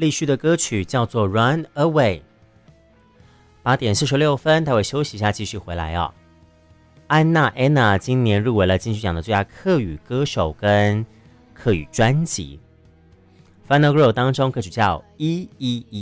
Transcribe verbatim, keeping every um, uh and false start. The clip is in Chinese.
立旭的歌曲叫做 Run Away。 八点四十六分，待会休息一下继续回来哦。安娜 Anna 今年入围了金曲奖的最佳客语歌手跟客语专辑。 Final Girl 当中歌曲叫一一一。